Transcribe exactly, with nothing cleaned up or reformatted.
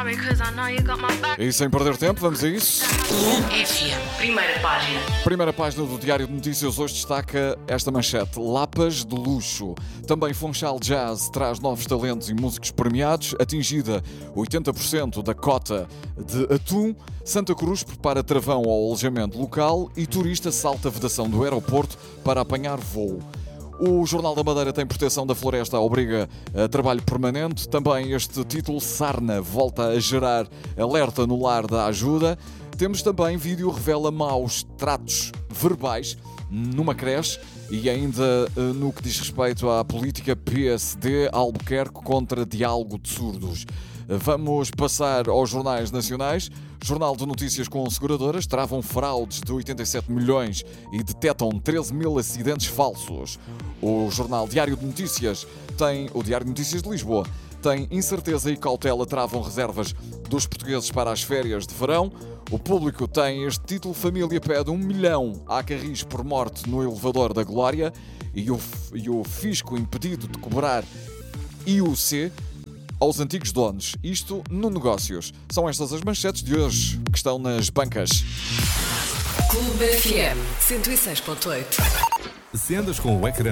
E sem perder tempo, vamos a isso. F M, primeira página. Primeira página do Diário de Notícias hoje destaca esta manchete: Lapas de luxo. Também Funchal Jazz traz novos talentos e músicos premiados. Atingida oitenta por cento da cota de atum. Santa Cruz prepara travão ao alojamento local e turista salta a vedação do aeroporto para apanhar voo. O Jornal da Madeira tem proteção da floresta, obriga a trabalho permanente. Também este título: Sarna volta a gerar alerta no lar da ajuda. Temos também vídeo revela maus tratos verbais numa creche. E ainda no que diz respeito à política, P S D Albuquerque contra diálogo de surdos. Vamos passar aos jornais nacionais. Jornal de Notícias com seguradoras travam fraudes de oitenta e sete milhões e detectam treze mil acidentes falsos. O Jornal Diário de Notícias tem, o Diário de Notícias de Lisboa, tem incerteza e cautela travam reservas dos portugueses para as férias de verão. O Público tem este título: Família pede um milhão a Carris por morte no elevador da Glória. E o, e o fisco impedido de cobrar I U C aos antigos donos. Isto no Negócios. São estas as manchetes de hoje que estão nas bancas. Clube F M cento e seis ponto oito. Se andas com o ecrã